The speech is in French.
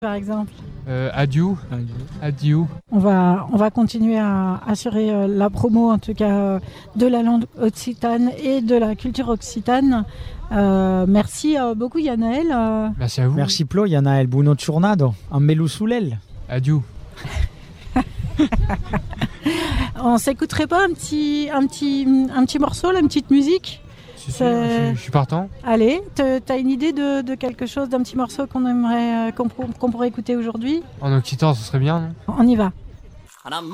par exemple. Adieu. Adieu. On va continuer à assurer la promo, en tout cas, de la langue occitane et de la culture occitane. Merci beaucoup, Yanaël. Merci à vous. Merci Plo, Yanaël. Buono giornado. Ammelu sulel. Adieu. On s'écouterait pas un petit morceau, là, une petite musique? Si, je suis partant. Allez, t'as une idée de quelque chose, d'un petit morceau qu'on aimerait qu'on pourrait écouter aujourd'hui? En occitan, ce serait bien, non? On y va.